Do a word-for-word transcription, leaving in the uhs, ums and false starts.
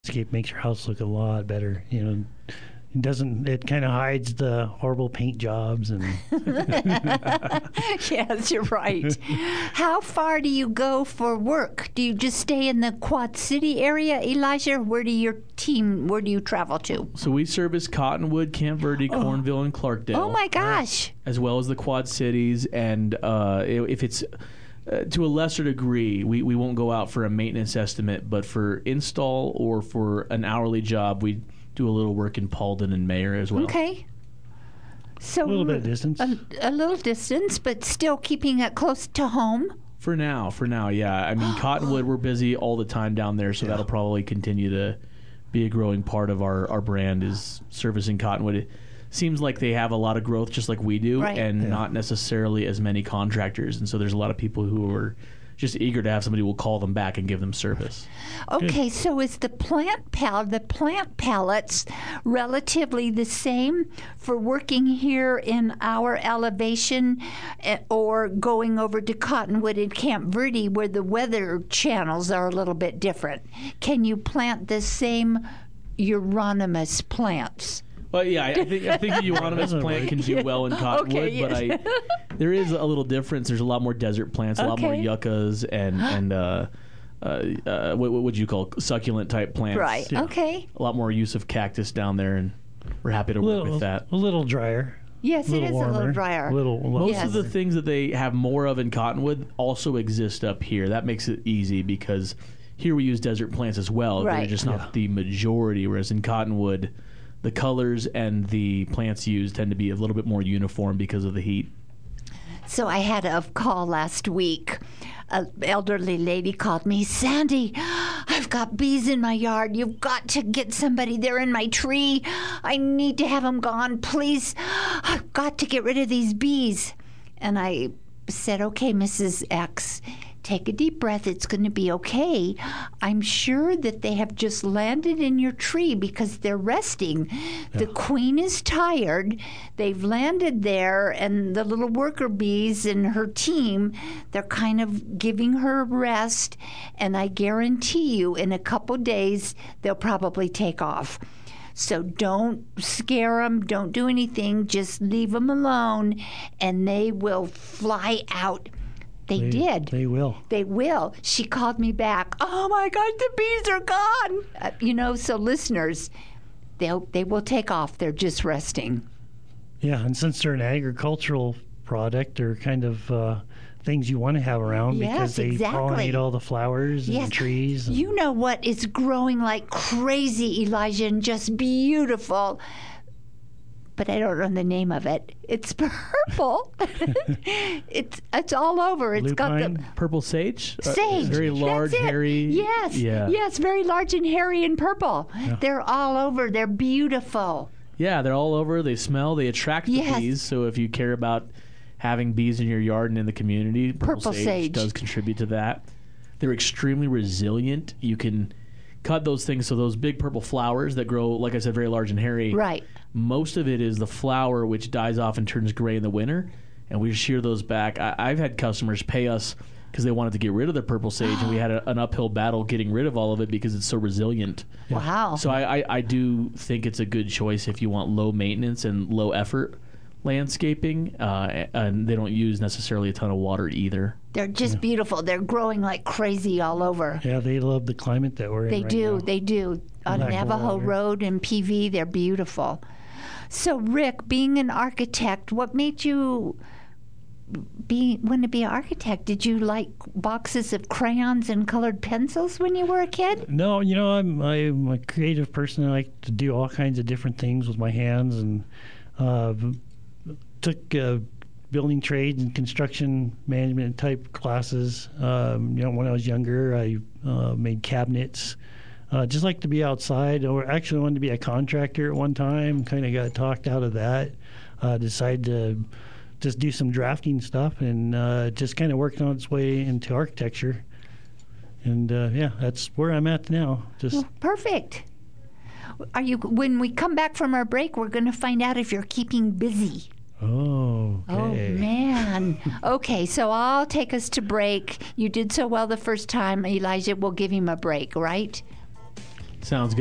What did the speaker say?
landscape makes your house look a lot better. You know, it doesn't. It kind of hides the horrible paint jobs and. Yes, you're right. How far do you go for work? Do you just stay in the Quad City area, Elijah? Or where do your team? Where do you travel to? So we service Cottonwood, Camp Verde, Oh. Cornville, and Clarkdale. Oh my gosh! As well as the Quad Cities, and uh, if it's uh, to a lesser degree, we, we won't go out for a maintenance estimate, but for install or for an hourly job, we do a little work in Paulden and Mayer as well. Okay. So A little bit of distance. A, a little distance, but still keeping it close to home. For now, for now, yeah. I mean, Cottonwood, we're busy all the time down there, so Yeah. that'll probably continue to be a growing part of our, our brand is servicing Cottonwood. It seems like they have a lot of growth just like we do, Right. and Yeah. not necessarily as many contractors. And so there's a lot of people who are just eager to have somebody who will call them back and give them service. Okay, so is the plant pal the plant pallets relatively the same for working here in our elevation, eh, or going over to Cottonwood and Camp Verde where the weather channels are a little bit different? Can you plant the same euronymous plants? Well, yeah, I I think I think the euonymus Doesn't plant work. can do well in Cottonwood, Okay, but yes. I there is a little difference. There's a lot more desert plants, a lot more Okay. yuccas, and and uh, uh, uh, what, what would you call succulent type plants? Right. Yeah. Okay. A lot more use of cactus down there, and we're happy to a work little, with that. a little drier. Yes, a it little is warmer, a little drier. A little, Most Yes. of the things that they have more of in Cottonwood also exist up here. That makes it easy because here we use desert plants as well. They're Right. just not Yeah. the majority, whereas in Cottonwood, the colors and the plants used tend to be a little bit more uniform because of the heat. So I had a call last week. An elderly lady called me, Sandy, I've got bees in my yard. You've got to get somebody. They're in my tree. I need to have them gone. Please, I've got to get rid of these bees. And I said, okay, Missus X, take a deep breath. It's going to be okay. I'm sure that they have just landed in your tree because they're resting. The queen is tired. They've landed there, and the little worker bees and her team, they're kind of giving her a rest. And I guarantee you, in a couple days, they'll probably take off. So don't scare them. Don't do anything. Just leave them alone, and they will fly out. They, They did. They will. They will. She called me back. Oh my gosh, the bees are gone. Uh, you know, so listeners, they'll they will take off. They're just resting. Yeah, and since they're an agricultural product, they're kind of uh, things you want to have around Yes, because they exactly. pollinate all the flowers and Yes. the trees. And You know what is growing like crazy, Elijah, and just beautiful. But I don't know the name of it. It's purple. it's it's all over. It's got the lupine. Purple sage? Uh, sage. very large, That's it. hairy. Yes. Yeah. Yes, very large and hairy and purple. They're all over. They're beautiful. Yeah, they're all over. They smell. They attract the Yes. bees. So if you care about having bees in your yard and in the community, purple, Purple sage, sage. does contribute to that. They're extremely resilient. You can cut those things. So those big purple flowers that grow, like I said, very large and hairy. Right. Most of it is the flower which dies off and turns gray in the winter, and we shear those back. I, I've had customers pay us because they wanted to get rid of their purple sage, and we had a, an uphill battle getting rid of all of it because it's so resilient. Wow. So I, I, I do think it's a good choice if you want low maintenance and low effort landscaping, uh, and they don't use necessarily a ton of water either. They're just beautiful. They're growing like crazy all over. Yeah, they love the climate that we're They in right do. now. They do. On Black Navajo water. Road and P V, they're beautiful. So, Rick, being an architect, what made you be want to be an architect? Did you like boxes of crayons and colored pencils when you were a kid? No, you know, I'm I'm a creative person. I like to do all kinds of different things with my hands, and uh, took uh, building trades and construction management type classes. Um, you know, when I was younger, I uh, made cabinets. Uh, just like to be outside, or actually wanted to be a contractor at one time. Kind of got talked out of that. Uh, decided to just do some drafting stuff, and uh, just kind of worked on its way into architecture. And uh, yeah, that's where I'm at now. Just Well, perfect. Are you? When we come back from our break, we're going to find out if you're keeping busy. oh, Oh, okay. man. Okay, so I'll take us to break. You did so well the first time, Elijah. We'll give him a break, right? Sounds good.